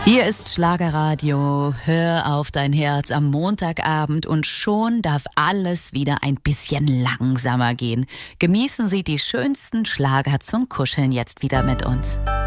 Hier ist Schlagerradio. Hör auf dein Herz am Montagabend und schon darf alles wieder ein bisschen langsamer gehen. Genießen Sie die schönsten Schlager zum Kuscheln jetzt wieder mit uns.